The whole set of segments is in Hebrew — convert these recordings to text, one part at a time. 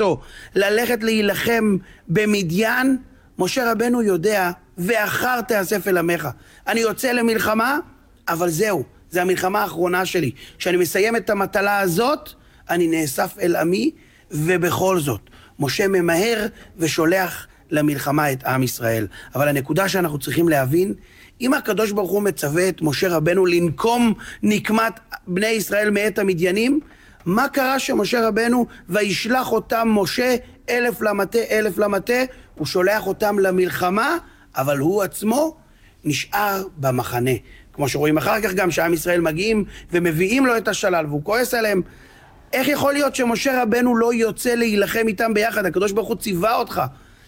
אותו ללכת להילחם במדיין, משה רבנו יודע, ואחר תאסף אל עמך. אני יוצא למלחמה, אבל זהו, זה המלחמה האחרונה שלי. כשאני מסיים את המטלה הזאת, אני נאסף אל עמי, ובכל זאת, משה ממהר ושולח למלחמה את עם ישראל. אבל הנקודה שאנחנו צריכים להבין, אם הקדוש ברוך הוא מצווה את משה רבנו לנקום נקמת בני ישראל מאת המדיינים, מה קרה שמשה רבנו וישלח אותם משה 1000 למטה, 1000 למטה, הוא שולח אותם למלחמה, אבל הוא עצמו נשאר במחנה. כמו שרואים אחר כך גם שעם ישראל מגיעים ומביאים לו את השלל והוא כועס עליהם. איך יכול להיות שמשה רבנו לא יוצא להילחם איתם ביחד? הקדוש ברוך הוא ציווה אותך.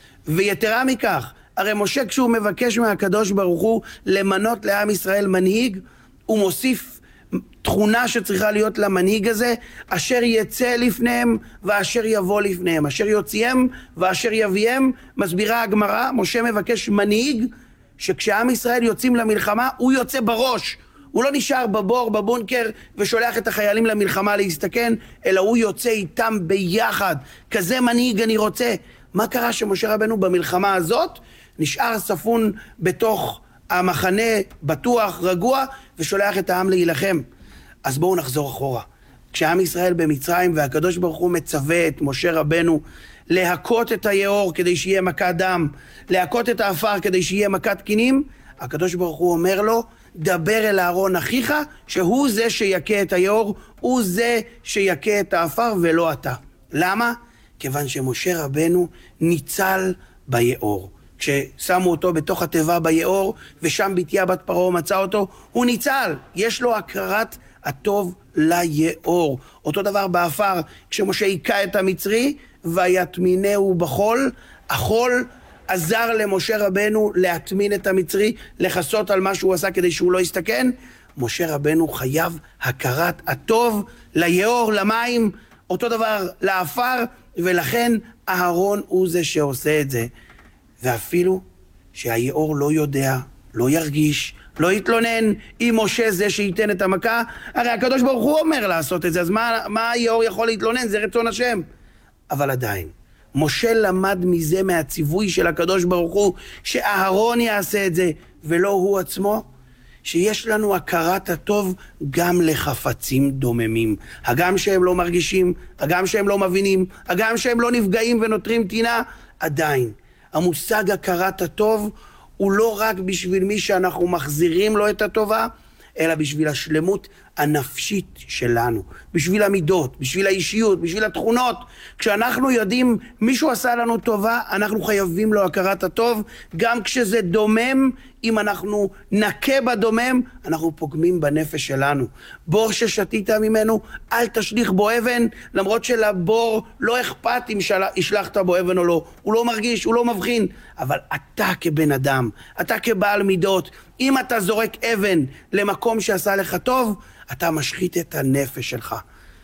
ויתרה מכך, הרי משה כשהוא מבקש מהקדוש ברוך הוא למנות לעם ישראל מנהיג, הוא מוסיף תכונה שצריכה להיות למנהיג הזה, אשר יצא לפניהם ואשר יבוא לפניהם, אשר יוציאם ואשר יביאם. מסבירה הגמרא, משה מבקש מנהיג שכשעם ישראל יוצאים למלחמה הוא יוצא בראש, הוא לא נשאר בבור, בבונקר, ושולח את החיילים למלחמה להסתכן, אלא הוא יוצא איתם ביחד. כזה מנהיג אני רוצה. מה קרה שמשה רבנו במלחמה הזאת נשאר ספון בתוך המחנה, בטוח, רגוע, ושולח את העם להילחם? אז בואו נחזור אחורה. כשעם ישראל במצרים והקדוש ברוך הוא מצווה את משה רבנו להכות את היאור כדי שיהיה מכת דם, להכות את האפר כדי שיהיה מכת קינים, הקדוש ברוך הוא אומר לו, דבר אל אהרון אחיך, שהוא זה שיכה את היאור, הוא זה שיכה את האפר ולא אתה. למה? כיוון שמשה רבנו ניצל ביאור. כששמו אותו בתוך התיבה ביאור, ושם בתיה בת פרעה מצא אותו, הוא ניצל. יש לו הכרת הטוב ליאור. אותו דבר באפר, כשמשה היכה את המצרי, ויטמינהו בחול, החול עזר למשה רבנו להטמין את המצרי, לחסות על מה שהוא עשה כדי שהוא לא יסתכן. משה רבנו חייב הכרת הטוב ליאור, למים, אותו דבר לאפר, ולכן אהרון הוא זה שעושה את זה. ואפילו שהיאור לא יודע, לא ירגיש, לא יתלונן, אם משה זה שייתן את המכה, הרי הקדוש ברוך הוא אומר לעשות את זה, אז מה היאור יכול להתלונן? זה רצון השם. אבל עדיין, משה למד מזה מהציווי של הקדוש ברוך הוא, שאהרון יעשה את זה, ולא הוא עצמו, שיש לנו הכרת הטוב גם לחפצים דוממים. הגם שהם לא מרגישים, הגם שהם לא מבינים, הגם שהם לא נפגעים ונותרים טינה, עדיין. המושג הכרת הטוב הוא לא רק בשביל מי שאנחנו מחזירים לו את הטובה, אלא בשביל השלמות הנפשית שלנו, בשביל המידות, בשביל האישיות, בשביל התכונות. כשאנחנו יודעים מישהו עשה לנו טובה, אנחנו חייבים לו הכרת הטוב, גם כשזה דומם, אם אנחנו נקה בדומם, אנחנו פוגמים בנפש שלנו. בור ששתית ממנו, אל תשליך בו אבן, למרות שלבור לא אכפת אם השלחת בו אבן או לא. הוא לא מרגיש, הוא לא מבחין. אבל אתה כבן אדם, אתה כבעל מידות, אם אתה זורק אבן למקום שעשה לך טוב, אתה משחית את הנפש שלך.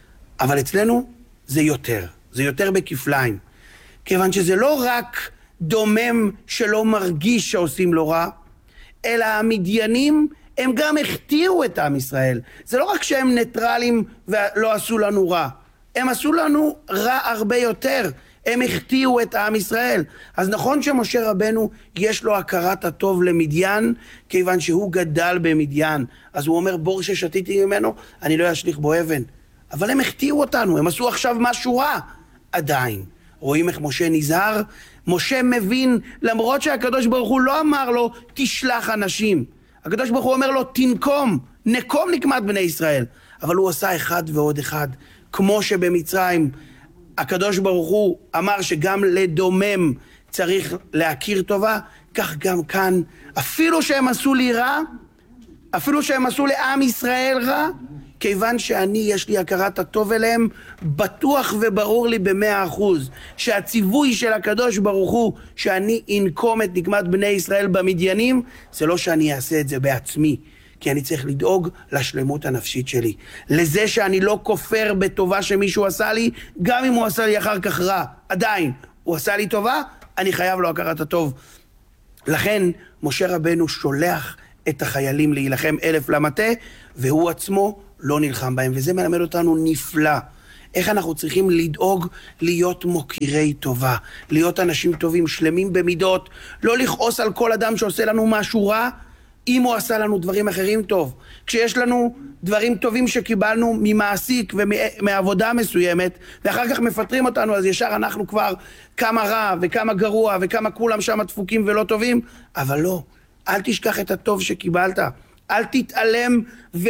אבל אצלנו זה יותר בכפליים. כיוון שזה לא רק דומם שלא מרגיש שעושים לו רע, אלא המדיינים הם גם הכתירו את עם ישראל. זה לא רק שהם ניטרלים ולא עשו לנו רע, הם עשו לנו רע הרבה יותר. הם הכתירו את עם ישראל. אז נכון שמשה רבנו יש לו הכרת הטוב למדיין, כיוון שהוא גדל במדיין. אז הוא אומר, בור ששתיתי ממנו, אני לא אשליך בו אבן. אבל הם הכתירו אותנו, הם עשו עכשיו משהו רע. עדיין. רואים איך משה נזהר? משה מבין, למרות שהקדוש ברוך הוא לא אמר לו, תשלח אנשים. הקדוש ברוך הוא אומר לו, נקום נקמת בני ישראל. אבל הוא עשה אחד ועוד אחד. כמו שבמצרים הקדוש ברוך הוא אמר שגם לדומם צריך להכיר טובה, כך גם כאן, אפילו שהם עשו לי רע, אפילו שהם עשו לעם ישראל רע, כיוון שאני, יש לי הכרת הטוב אליהם, בטוח וברור לי ב100%, שהציווי של הקדוש ברוך הוא, שאני אנקום את נקמת בני ישראל במדיינים, זה לא שאני אעשה את זה בעצמי, כי אני צריך לדאוג לשלמות הנפשית שלי. לזה שאני לא כופר בטובה שמישהו עשה לי, גם אם הוא עשה לי אחר כך רע. עדיין, הוא עשה לי טובה, אני חייב לו הכרת הטוב. לכן, משה רבנו שולח את החיילים להילחם 1000 למטה, והוא עצמו לא נלחם בהם. וזה מלמד אותנו נפלא. איך אנחנו צריכים לדאוג להיות מוקירי טובה, להיות אנשים טובים, שלמים במידות, לא לכעוס על כל אדם שעושה לנו משהו רע, אם הוא עשה לנו דברים אחרים טוב. כשיש לנו דברים טובים שקיבלנו ממעסיק ומעבודה מסוימת, ואחר כך מפטרים אותנו, אז ישר אנחנו כבר כמה רע וכמה גרוע וכמה כולם שם דפוקים ולא טובים, אבל לא, אל תשכח את הטוב שקיבלת, אל תתעלם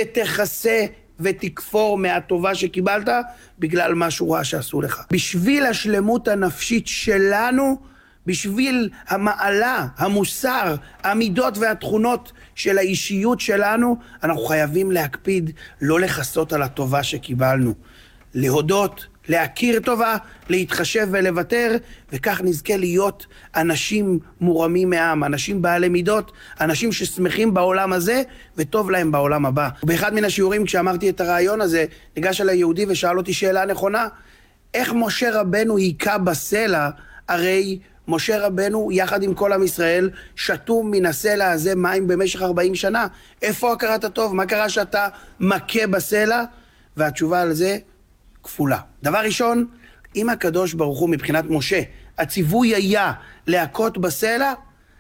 ותחסה ותכפור מהטובה שקיבלת בגלל משהו רע שעשו לך. בשביל השלמות הנפשית שלנו, בשביל המעלה, המוסר, המידות והתכונות של האישיות שלנו, אנחנו חייבים להקפיד לא לחסות על הטובה שקיבלנו. להודות, להכיר טובה, להתחשב ולוותר, וכך נזכה להיות אנשים מורמים מעם, אנשים בעלי מידות, אנשים ששמחים בעולם הזה וטוב להם בעולם הבא. באחד מן השיעורים כשאמרתי את הרעיון הזה, ניגש אליי יהודי ושאל אותי שאלה נכונה, איך משה רבנו היכה בסלע? הרי משה רבנו יחד עם כל עם ישראל שתו מן הסלע הזה מים במשך 40 שנה. איפה הכרת הטוב? מה קרה שאתה מכה בסלע? והתשובה על זה כפולה. דבר ראשון, אם הקדוש ברוך הוא מבחינת משה, הציווי היה להכות בסלע,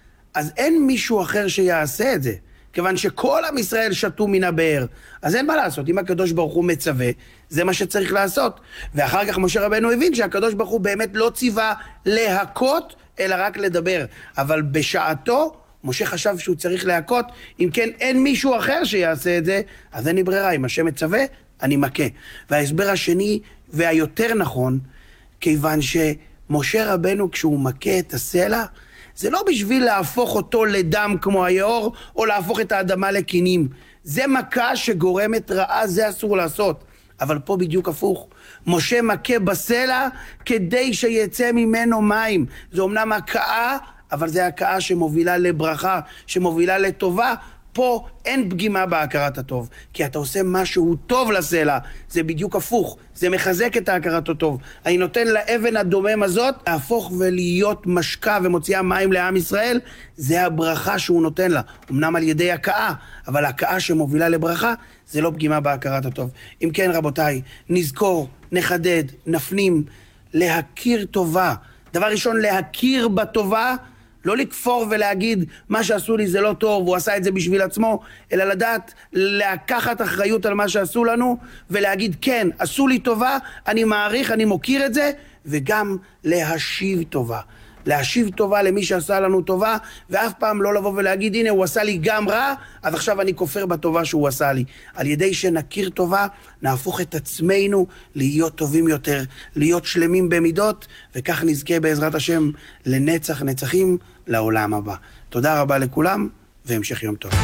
אז אין מישהו אחר שיעשה את זה. כיוון שכל עם ישראל שתו מן הבאר, אז אין מה לעשות. אם הקדוש ברוך הוא מצווה, זה מה שצריך לעשות. ואחר כך משה רבנו הבין שהקדוש ברוך הוא באמת לא ציווה להכות, אלא רק לדבר. אבל בשעתו, משה חשב שהוא צריך להכות, אם כן אין מישהו אחר שיעשה את זה, אז אין לי ברירה. אם השם מצווה, אני מכה. וההסבר השני והיותר נכון, כיוון שמשה רבנו כשהוא מכה את הסלע, זה לא בשביל להפוך אותו לדם כמו היאור, או להפוך את האדמה לקינים. זה מכה שגורמת רעה, זה אסור לעשות. אבל פה בדיוק הפוך. משה מכה בסלע כדי שיצא ממנו מים. זה אומנם הכאה, אבל זה הכאה שמובילה לברכה, שמובילה לטובה. פה אין פגימה בהכרת הטוב, כי אתה עושה משהו טוב לסלע, זה בדיוק הפוך, זה מחזק את ההכרת הטוב. אני נותן לאבן הדומם הזאת להפוך ולהיות משקה ומוציאה מים לעם ישראל, זה הברכה שהוא נותן לה, אמנם על ידי הכאה, אבל הכאה שמובילה לברכה, זה לא פגימה בהכרת הטוב. אם כן רבותיי, נזכור, נחדד, נפנים, להכיר טובה. דבר ראשון, להכיר בטובה, לא לכפור ולהגיד מה שעשו לי זה לא טוב, הוא עשה את זה בשביל עצמו, אלא לדעת לקחת אחריות על מה שעשו לנו, ולהגיד כן, עשו לי טובה, אני מעריך, אני מוקיר את זה, וגם להשיב טובה. להשיב טובה למי שעשה לנו טובה, ואף פעם לא לבוא ולהגיד, הנה הוא עשה לי גם רע, אז עכשיו אני כופר בטובה שהוא עשה לי. על ידי שנכיר טובה, נהפוך את עצמנו להיות טובים יותר, להיות שלמים במידות, וכך נזכה בעזרת השם לנצח נצחים לעולם הבא. תודה רבה לכולם, והמשך יום טוב.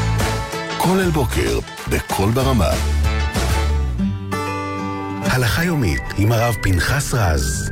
כל אל בוקר, בכל ברמה. הלכה יומית עם הרב פנחס רז.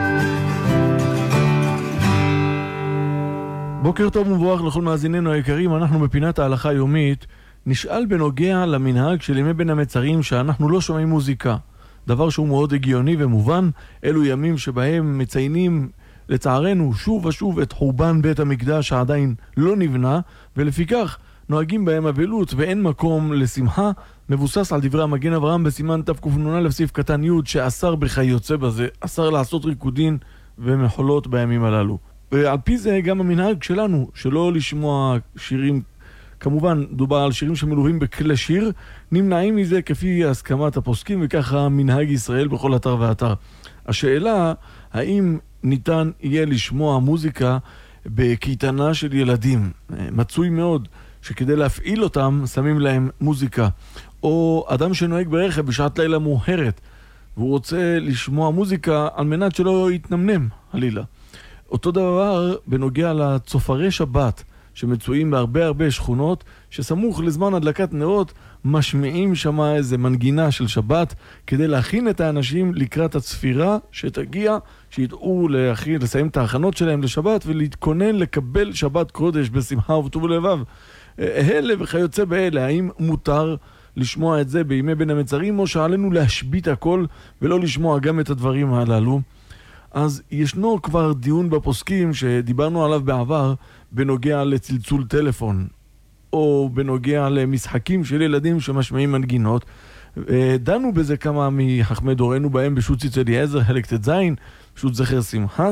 בוקר טוב ומבורך לכל מאזיננו היקרים, אנחנו בפינת ההלכה היומית נשאל בנוגע למנהג של ימי בין המצרים שאנחנו לא שומעים מוזיקה, דבר שהוא מאוד הגיוני ומובן. אלו ימים שבהם מציינים לצערנו שוב ושוב את חורבן בית המקדש שעדיין לא נבנה, ולפיכך נוהגים בהם אבלות ואין מקום לשמחה, מבוסס על דברי המגן אברהם בסימן תקנ"א סעיף קטן י' שאסר בכיוצא בזה, אסר לעשות ריקודין ומחולות בימים הללו. ועל פי זה גם המנהג שלנו, שלא לשמוע שירים, כמובן דובר על שירים שמלווים בכלי שיר, נמנעים מזה כפי הסכמת הפוסקים, וככה מנהג ישראל בכל אתר ואתר. השאלה, האם ניתן יהיה לשמוע מוזיקה בקייטנה של ילדים? מצוי מאוד שכדי להפעיל אותם שמים להם מוזיקה. או אדם שנוהג ברכב בשעת לילה מאוחרת, והוא רוצה לשמוע מוזיקה על מנת שלא יתנמנם חלילה. אותו דבר בנוגע לצופרי שבת שמצויים בהרבה שכונות, שסמוך לזמן הדלקת נרות משמיעים שמה איזה מנגינה של שבת כדי להכין את האנשים לקראת הצפירה שתגיע, שידעו לסיים את ההכנות שלהם לשבת ולהתכונן לקבל שבת קודש בשמחה ובטוב לבב. אלה וכיוצא באלה, האם מותר לשמוע את זה בימי בין המצרים, או שעלינו להשבית הכל ולא לשמוע גם את הדברים הללו? אז ישנו כבר דיון בפוסקים שדיברנו עליו בעבר בנוגע לצלצול טלפון או בנוגע למשחקים של ילדים שמשמעים מנגינות, דנו בזה כמה מחכמי דורנו בהם בשו"ת ציץ אליעזר, חלק ט"ז, שו"ת זכר שמחה.